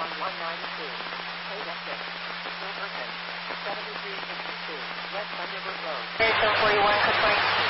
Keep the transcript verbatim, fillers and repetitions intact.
one ninety-two. Paid exit. Silverton. seventy-three sixty-two. West Thunderbird Road. Airfield forty-one, Cook twenty.